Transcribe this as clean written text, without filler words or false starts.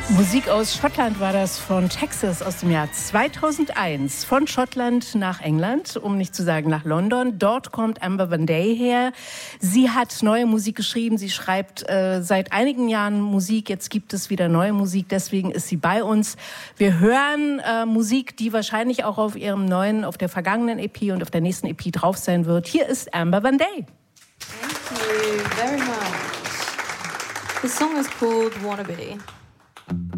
Musik aus Schottland war das, von Texas aus dem Jahr 2001. Von Schottland nach England, um nicht zu sagen nach London. Dort kommt Amber Van Day her. Sie hat neue Musik geschrieben. Sie schreibt seit einigen Jahren Musik. Jetzt gibt es wieder neue Musik. Deswegen ist sie bei uns. Wir hören Musik, die wahrscheinlich auch auf der vergangenen EP und auf der nächsten EP drauf sein wird. Hier ist Amber Van Day. Thank you very much. The song is called Wannabe.